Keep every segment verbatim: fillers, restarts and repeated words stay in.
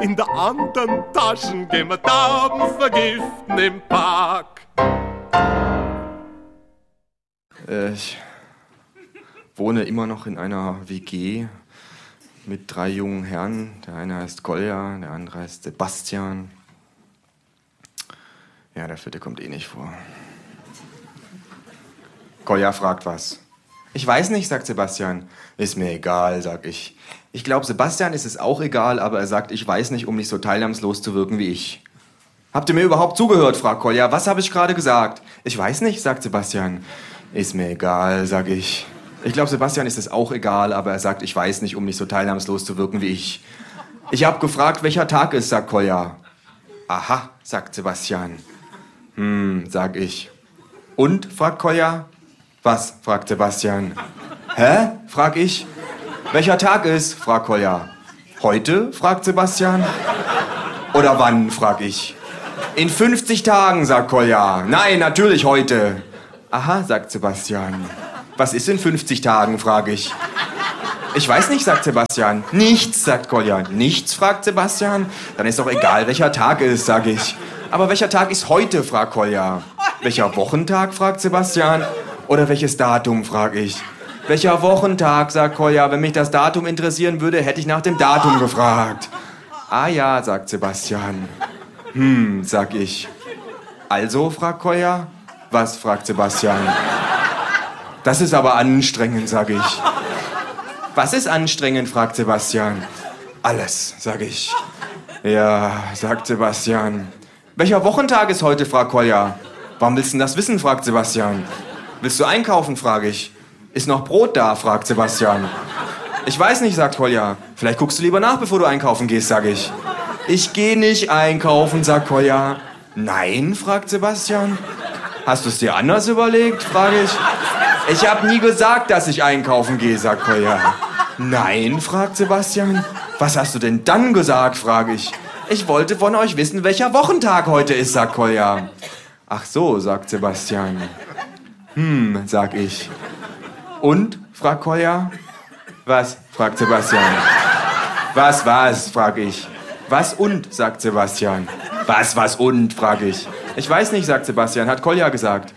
in der anderen Taschen gehen wir Tauben vergiften im Park. Äh, ich wohne immer noch in einer W G mit drei jungen Herren. Der eine heißt Kolja, der andere heißt Sebastian. Ja, der vierte kommt eh nicht vor. Kolja fragt was. Ich weiß nicht, sagt Sebastian. Ist mir egal, sag ich. Ich glaube, Sebastian ist es auch egal, aber er sagt, ich weiß nicht, um nicht so teilnahmslos zu wirken wie ich. Habt ihr mir überhaupt zugehört, fragt Kolja. Was habe ich gerade gesagt? Ich weiß nicht, sagt Sebastian. Ist mir egal, sag ich. Ich glaube, Sebastian ist es auch egal, aber er sagt, ich weiß nicht, um nicht so teilnahmslos zu wirken wie ich. Ich habe gefragt, welcher Tag ist, sagt Kolja. Aha, sagt Sebastian. Hm, sag ich. Und, fragt Kolja. Was, fragt Sebastian. Hä, frag ich. Welcher Tag ist, fragt Kolja. Heute, fragt Sebastian. Oder wann, frag ich. In fünfzig Tagen, sagt Kolja. Nein, natürlich heute. Aha, sagt Sebastian. Was ist in fünfzig Tagen, frage ich. Ich weiß nicht, sagt Sebastian. Nichts, sagt Kolja. Nichts, fragt Sebastian. Dann ist doch egal, welcher Tag ist, sag ich. Aber welcher Tag ist heute, fragt Kolja. Welcher Wochentag, fragt Sebastian. Oder welches Datum, frage ich. Welcher Wochentag, sagt Kolja. Wenn mich das Datum interessieren würde, hätte ich nach dem Datum gefragt. Ah ja, sagt Sebastian. Hm, sag ich. Also, fragt Kolja. Was, fragt Sebastian. Das ist aber anstrengend, sag ich. Was ist anstrengend, fragt Sebastian. Alles, sag ich. Ja, sagt Sebastian. Welcher Wochentag ist heute, fragt Kolja. Warum willst du denn das wissen, fragt Sebastian. Willst du einkaufen, frage ich. Ist noch Brot da, fragt Sebastian. Ich weiß nicht, sagt Kolja. Vielleicht guckst du lieber nach, bevor du einkaufen gehst, sag ich. Ich geh nicht einkaufen, sagt Kolja. Nein, fragt Sebastian. Hast du es dir anders überlegt, frage ich. Ich hab nie gesagt, dass ich einkaufen gehe, sagt Kolja. Nein, fragt Sebastian. Was hast du denn dann gesagt, frage ich. Ich wollte von euch wissen, welcher Wochentag heute ist, sagt Kolja. Ach so, sagt Sebastian. Hm, sag ich. Und, fragt Kolja. Was, fragt Sebastian. Was, was, frag ich. Was und, sagt Sebastian. Was, was und, frag ich. Ich weiß nicht, sagt Sebastian, hat Kolja gesagt.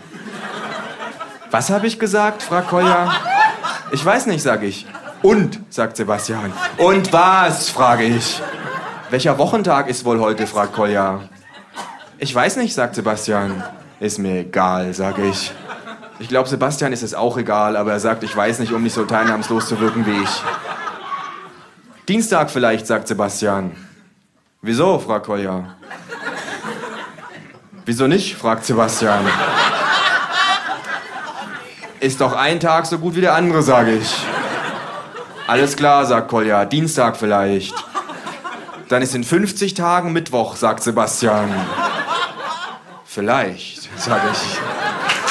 Was habe ich gesagt, fragt Kolja. Ich weiß nicht, sag ich. Und, sagt Sebastian. Und was, frage ich. Welcher Wochentag ist wohl heute, fragt Kolja. Ich weiß nicht, sagt Sebastian. Ist mir egal, sag ich. Ich glaube, Sebastian ist es auch egal, aber er sagt, ich weiß nicht, um nicht so teilnahmslos zu wirken wie ich. Dienstag vielleicht, sagt Sebastian. Wieso, fragt Kolja. Wieso nicht, fragt Sebastian. Ist doch ein Tag so gut wie der andere, sage ich. Alles klar, sagt Kolja, Dienstag vielleicht. Dann ist in fünfzig Tagen Mittwoch, sagt Sebastian. Vielleicht, sage ich.